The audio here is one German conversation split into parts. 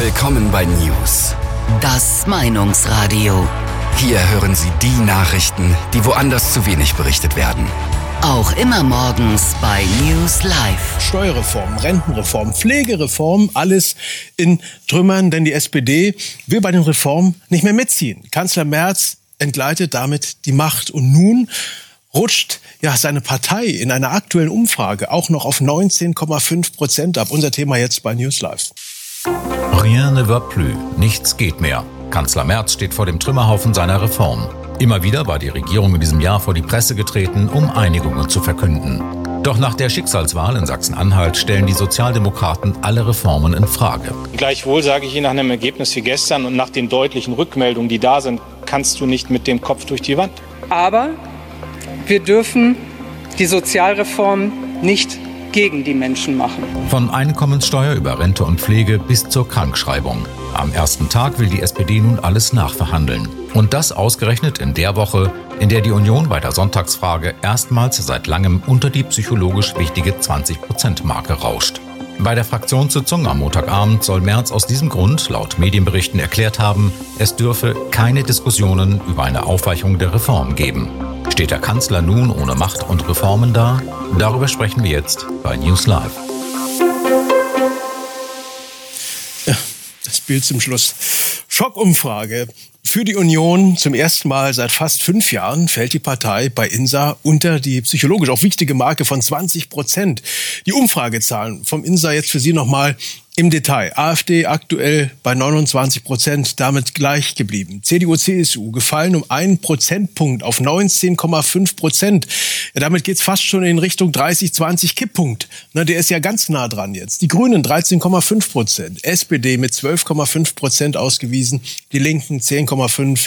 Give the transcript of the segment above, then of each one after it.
Willkommen bei News. Das Meinungsradio. Hier hören Sie die Nachrichten, die woanders zu wenig berichtet werden. Auch immer morgens bei News Live. Steuerreform, Rentenreform, Pflegereform, alles in Trümmern, denn die SPD will bei den Reformen nicht mehr mitziehen. Kanzler Merz entgleitet damit die Macht und nun rutscht seine Partei in einer aktuellen Umfrage auch noch auf 19,5% ab. Unser Thema jetzt bei News Live. Rien ne va plus, nichts geht mehr. Kanzler Merz steht vor dem Trümmerhaufen seiner Reform. Immer wieder war die Regierung in diesem Jahr vor die Presse getreten, um Einigungen zu verkünden. Doch nach der Schicksalswahl in Sachsen-Anhalt stellen die Sozialdemokraten alle Reformen in Frage. Gleichwohl sage ich Ihnen, nach einem Ergebnis wie gestern und nach den deutlichen Rückmeldungen, die da sind, kannst du nicht mit dem Kopf durch die Wand. Aber wir dürfen die Sozialreform nicht gegen die Menschen machen. Von Einkommenssteuer über Rente und Pflege bis zur Krankschreibung. Am ersten Tag will die SPD nun alles nachverhandeln. Und das ausgerechnet in der Woche, in der die Union bei der Sonntagsfrage erstmals seit langem unter die psychologisch wichtige 20%-Marke rauscht. Bei der Fraktionssitzung am Montagabend soll Merz aus diesem Grund laut Medienberichten erklärt haben, es dürfe keine Diskussionen über eine Aufweichung der Reform geben. Steht der Kanzler nun ohne Macht und Reformen da? Darüber sprechen wir jetzt bei News Live. Ja, das Bild zum Schluss. Schockumfrage. Für die Union zum ersten Mal seit fast 5 Jahren fällt die Partei bei INSA unter die psychologisch auch wichtige Marke von 20%. Die Umfragezahlen vom INSA jetzt für Sie nochmal im Detail. AfD aktuell bei 29%, damit gleich geblieben. CDU, CSU gefallen um 1 Prozentpunkt auf 19,5%. Ja, damit geht's fast schon in Richtung 30-20 Kipppunkt. Na, der ist ja ganz nah dran jetzt. Die Grünen 13,5%, SPD mit 12,5% ausgewiesen, die Linken 10,5%,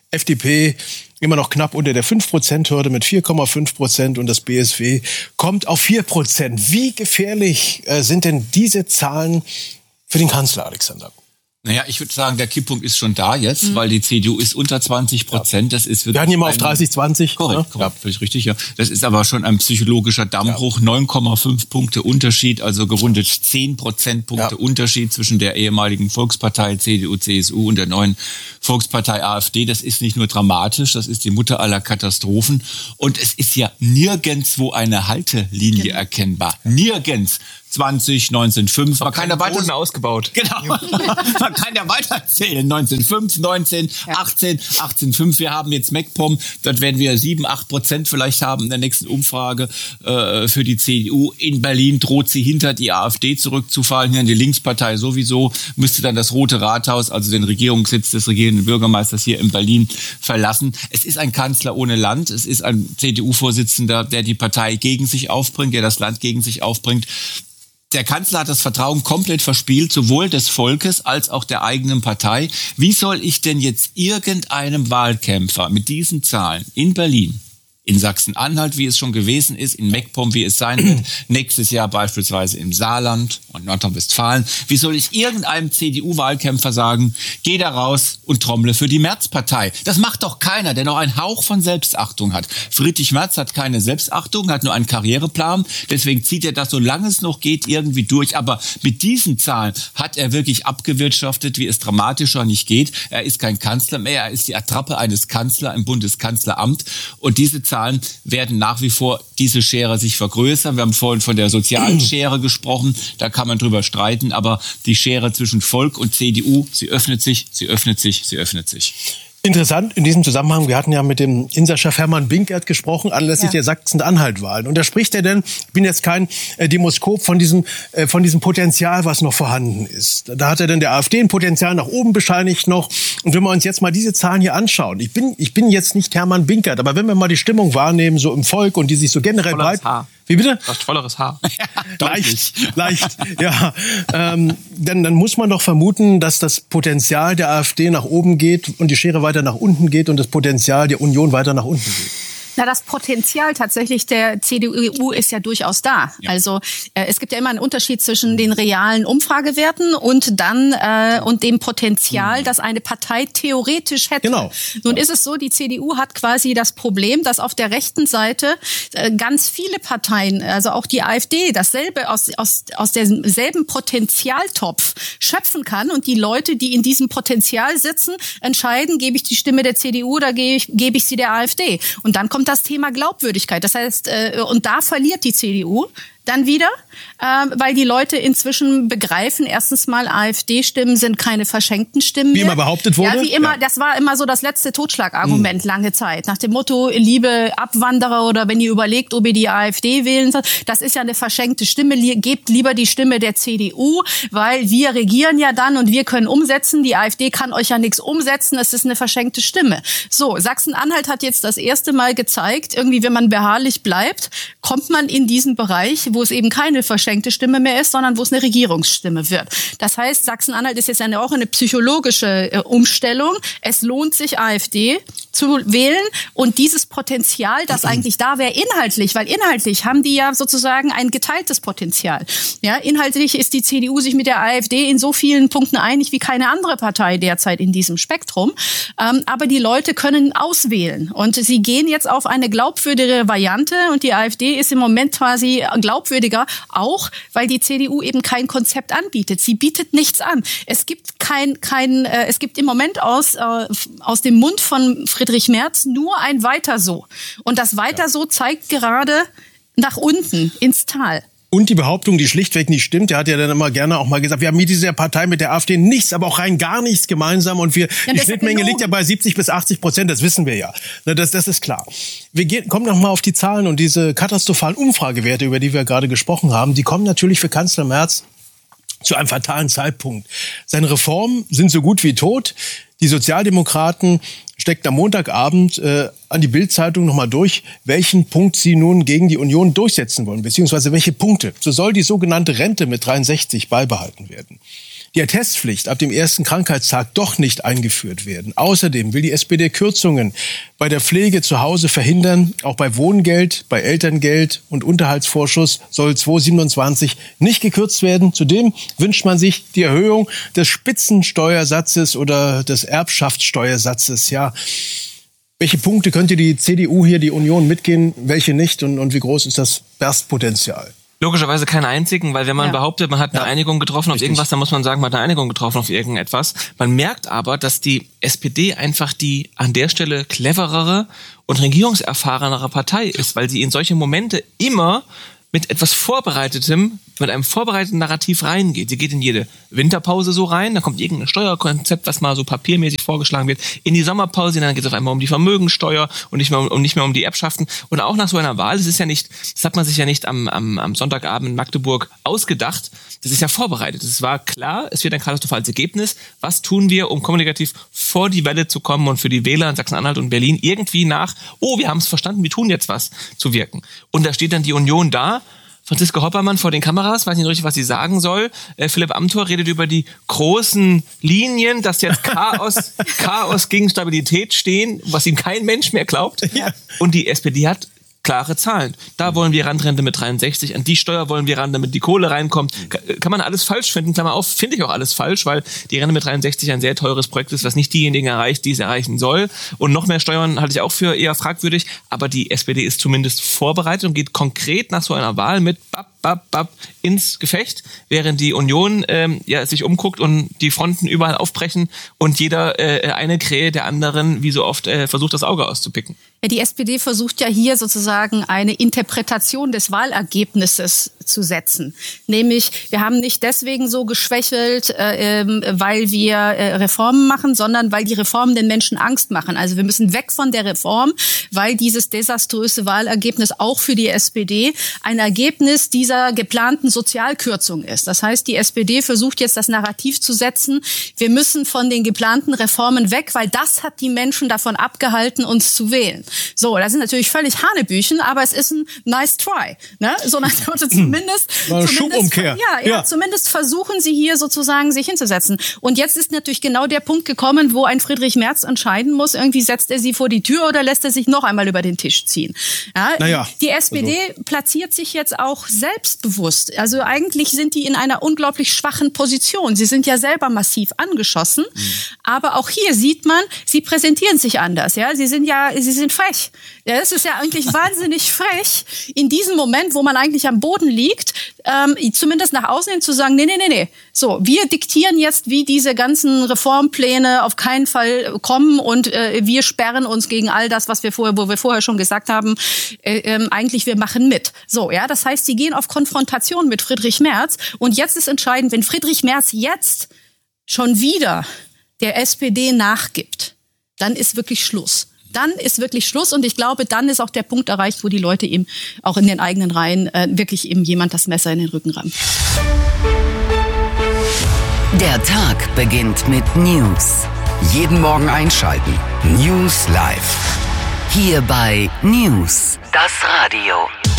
FDP immer noch knapp unter der 5%-Hürde mit 4,5% und das BSW kommt auf 4%. Wie gefährlich sind denn diese Zahlen für den Kanzler, Alexander? Naja, ich würde sagen, der Kipppunkt ist schon da jetzt, weil die CDU ist unter 20%. Das ist wirklich. Wir hatten hier mal auf 30-20. Korrekt, ja, völlig richtig, ja. Das ist aber schon ein psychologischer Dammbruch. 9,5 Punkte Unterschied, also gerundet 10 Prozentpunkte Unterschied zwischen der ehemaligen Volkspartei CDU, CSU und der neuen Volkspartei AfD. Das ist nicht nur dramatisch, das ist die Mutter aller Katastrophen. Und es ist ja nirgendwo eine Haltelinie erkennbar. Nirgends. 20, 1905. Man kann ja weiter ausgebaut. Genau. Man kann ja weiterzählen. 1905, 19, 18, 18,5. Wir haben jetzt MacPom. Dort werden wir 7-8% vielleicht haben in der nächsten Umfrage für die CDU. In Berlin droht sie hinter die AfD zurückzufallen. Hier in die Linkspartei sowieso. Müsste dann das Rote Rathaus, also den Regierungssitz des regierenden Bürgermeisters hier in Berlin verlassen. Es ist ein Kanzler ohne Land. Es ist ein CDU-Vorsitzender, der die Partei gegen sich aufbringt, der das Land gegen sich aufbringt. Der Kanzler hat das Vertrauen komplett verspielt, sowohl des Volkes als auch der eigenen Partei. Wie soll ich denn jetzt irgendeinem Wahlkämpfer mit diesen Zahlen in Berlin, in Sachsen-Anhalt, wie es schon gewesen ist, in MacPom, wie es sein wird, nächstes Jahr beispielsweise im Saarland und Nordrhein-Westfalen. Wie soll ich irgendeinem CDU-Wahlkämpfer sagen, geh da raus und trommle für die Merz-Partei? Das macht doch keiner, der noch einen Hauch von Selbstachtung hat. Friedrich Merz hat keine Selbstachtung, hat nur einen Karriereplan. Deswegen zieht er das, solange es noch geht, irgendwie durch. Aber mit diesen Zahlen hat er wirklich abgewirtschaftet, wie es dramatischer nicht geht. Er ist kein Kanzler mehr, er ist die Attrappe eines Kanzlers im Bundeskanzleramt. Und diese Zahlen werden nach wie vor diese Schere sich vergrößern. Wir haben vorhin von der sozialen Schere gesprochen. Da kann man drüber streiten. Aber die Schere zwischen Volk und CDU, sie öffnet sich, sie öffnet sich, sie öffnet sich. Interessant in diesem Zusammenhang, wir hatten ja mit dem INSA-Chef Hermann Binkert gesprochen, anlässlich der Sachsen-Anhalt-Wahlen. Und da spricht er denn, ich bin jetzt kein Demoskop, von diesem Potenzial, was noch vorhanden ist. Da hat er denn der AfD ein Potenzial nach oben bescheinigt noch. Und wenn wir uns jetzt mal diese Zahlen hier anschauen, ich bin jetzt nicht Hermann Binkert, aber wenn wir mal die Stimmung wahrnehmen, so im Volk und die sich so generell breit... Wie bitte? Du hast volleres Haar. Leicht, ja. Dann muss man doch vermuten, dass das Potenzial der AfD nach oben geht und die Schere weiter nach unten geht und das Potenzial der Union weiter nach unten geht. Na, das Potenzial tatsächlich der CDU ist ja durchaus da. Ja. Also es gibt ja immer einen Unterschied zwischen den realen Umfragewerten und dann und dem Potenzial, das eine Partei theoretisch hätte. Genau. Nun ist es so, die CDU hat quasi das Problem, dass auf der rechten Seite ganz viele Parteien, also auch die AfD, dasselbe aus demselben Potenzialtopf schöpfen kann und die Leute, die in diesem Potenzial sitzen, entscheiden, gebe ich die Stimme der CDU oder gebe ich sie der AfD. Und dann kommt das Thema Glaubwürdigkeit. Das heißt, und da verliert die CDU dann wieder, weil die Leute inzwischen begreifen, erstens mal, AfD-Stimmen sind keine verschenkten Stimmen mehr. Wie immer behauptet wurde? Ja, wie immer. Ja. Das war immer so das letzte Totschlagargument lange Zeit. Nach dem Motto, liebe Abwanderer oder wenn ihr überlegt, ob ihr die AfD wählen sollt, das ist ja eine verschenkte Stimme, gebt lieber die Stimme der CDU, weil wir regieren ja dann und wir können umsetzen. Die AfD kann euch ja nichts umsetzen, das ist eine verschenkte Stimme. So, Sachsen-Anhalt hat jetzt das erste Mal gezeigt, irgendwie, wenn man beharrlich bleibt, kommt man in diesen Bereich, wo es eben keine verschenkte Stimme mehr ist, sondern wo es eine Regierungsstimme wird. Das heißt, Sachsen-Anhalt ist jetzt auch eine psychologische Umstellung. Es lohnt sich, AfD zu wählen und dieses Potenzial, das eigentlich da wäre inhaltlich, weil inhaltlich haben die ja sozusagen ein geteiltes Potenzial. Ja, inhaltlich ist die CDU sich mit der AfD in so vielen Punkten einig wie keine andere Partei derzeit in diesem Spektrum. Aber die Leute können auswählen und sie gehen jetzt auf eine glaubwürdigere Variante und die AfD ist im Moment quasi glaubwürdiger, auch weil die CDU eben kein Konzept anbietet. Sie bietet nichts an. Es gibt es gibt im Moment aus dem Mund von Friedrich Merz nur ein Weiter so. Und das Weiter so zeigt gerade nach unten ins Tal. Und die Behauptung, die schlichtweg nicht stimmt, der hat ja dann immer gerne auch mal gesagt, wir haben mit dieser Partei, mit der AfD nichts, aber auch rein gar nichts gemeinsam und die Schnittmenge liegt ja bei 70-80%, das wissen wir ja. Das ist klar. Wir kommen noch mal auf die Zahlen und diese katastrophalen Umfragewerte, über die wir gerade gesprochen haben, die kommen natürlich für Kanzler Merz zu einem fatalen Zeitpunkt. Seine Reformen sind so gut wie tot. Die Sozialdemokraten steckten am Montagabend an die Bild-Zeitung nochmal durch, welchen Punkt sie nun gegen die Union durchsetzen wollen, beziehungsweise welche Punkte. So soll die sogenannte Rente mit 63 beibehalten werden. Die Attestpflicht ab dem ersten Krankheitstag doch nicht eingeführt werden. Außerdem will die SPD Kürzungen bei der Pflege zu Hause verhindern. Auch bei Wohngeld, bei Elterngeld und Unterhaltsvorschuss soll 2027 nicht gekürzt werden. Zudem wünscht man sich die Erhöhung des Spitzensteuersatzes oder des Erbschaftssteuersatzes. Ja, welche Punkte könnte die CDU hier, die Union mitgehen, welche nicht und wie groß ist das Berstpotenzial? Logischerweise keinen einzigen, weil wenn man behauptet, man hat eine Einigung getroffen auf irgendwas, dann muss man sagen, man hat eine Einigung getroffen auf irgendetwas. Man merkt aber, dass die SPD einfach die an der Stelle cleverere und regierungserfahrenere Partei ist, weil sie in solche Momente immer mit etwas Vorbereitetem, mit einem vorbereiteten Narrativ reingeht. Sie geht in jede Winterpause so rein, da kommt irgendein Steuerkonzept, was mal so papiermäßig vorgeschlagen wird, in die Sommerpause, dann geht es auf einmal um die Vermögensteuer und nicht mehr um die Erbschaften. Und auch nach so einer Wahl, das hat man sich ja nicht am Sonntagabend in Magdeburg ausgedacht, das ist ja vorbereitet. Es war klar, es wird ein katastrophales Ergebnis. Was tun wir, um kommunikativ vor die Welle zu kommen und für die Wähler in Sachsen-Anhalt und Berlin irgendwie nach, wir haben es verstanden, wir tun jetzt was, zu wirken. Und da steht dann die Union da, Franziska Hoppermann vor den Kameras, weiß nicht richtig, was sie sagen soll. Philipp Amthor redet über die großen Linien, dass jetzt Chaos gegen Stabilität stehen, was ihm kein Mensch mehr glaubt. Ja. Und die SPD hat klare Zahlen. Da wollen wir ran, Rente mit 63, an die Steuer wollen wir ran, damit die Kohle reinkommt. Kann man alles falsch finden, Klammer auf, finde ich auch alles falsch, weil die Rente mit 63 ein sehr teures Projekt ist, was nicht diejenigen erreicht, die es erreichen soll. Und noch mehr Steuern halte ich auch für eher fragwürdig, aber die SPD ist zumindest vorbereitet und geht konkret nach so einer Wahl mit ins Gefecht, während die Union sich umguckt und die Fronten überall aufbrechen und jeder eine Krähe der anderen wie so oft versucht, das Auge auszupicken. Ja, die SPD versucht ja hier sozusagen eine Interpretation des Wahlergebnisses zu setzen. Nämlich, wir haben nicht deswegen so geschwächelt, weil wir Reformen machen, sondern weil die Reformen den Menschen Angst machen. Also wir müssen weg von der Reform, weil dieses desaströse Wahlergebnis auch für die SPD ein Ergebnis dieser geplanten Sozialkürzung ist. Das heißt, die SPD versucht jetzt das Narrativ zu setzen, wir müssen von den geplanten Reformen weg, weil das hat die Menschen davon abgehalten, uns zu wählen. So, das ist natürlich völlig Hanebüchen, aber es ist ein nice try. Ne? So nach dem Motto, zumindest Schubumkehr. Zumindest versuchen sie hier sozusagen sich hinzusetzen. Und jetzt ist natürlich genau der Punkt gekommen, wo ein Friedrich Merz entscheiden muss, irgendwie setzt er sie vor die Tür oder lässt er sich noch einmal über den Tisch ziehen. Ja, die SPD platziert sich jetzt auch selbstbewusst. Also eigentlich sind die in einer unglaublich schwachen Position. Sie sind ja selber massiv angeschossen. Aber auch hier sieht man, sie präsentieren sich anders. Ja, sie sind frech. Ja, das ist ja eigentlich wahnsinnig frech, in diesem Moment, wo man eigentlich am Boden liegt, zumindest nach außen hin zu sagen, nee. So, wir diktieren jetzt, wie diese ganzen Reformpläne auf keinen Fall kommen und wir sperren uns gegen all das, wo wir vorher schon gesagt haben, eigentlich wir machen mit. So, ja, das heißt, sie gehen auf Konfrontation mit Friedrich Merz und jetzt ist entscheidend, wenn Friedrich Merz jetzt schon wieder der SPD nachgibt, dann ist wirklich Schluss. Und ich glaube, dann ist auch der Punkt erreicht, wo die Leute ihm auch in den eigenen Reihen wirklich eben jemand das Messer in den Rücken rammt. Der Tag beginnt mit News. Jeden Morgen einschalten. News Live. Hier bei News, das Radio.